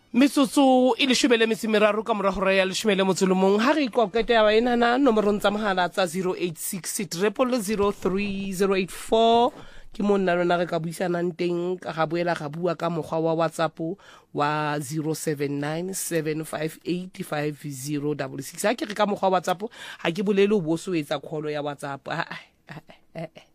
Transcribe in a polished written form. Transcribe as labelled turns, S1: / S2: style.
S1: Metsotso e leshome metso e meraro ka mora hora ya leshome le motso le mong ha re ikokete ya ena na nomorong tsa mohala tsa 086 0003084 ke mo nna rona re ka buisanang teng ka ga boela ga bua ka mokgwa wa WhatsApp wa 0797585066 ha ke re ka mokgwa wa WhatsApp ha ke bolele o bo so etsa call ya WhatsApp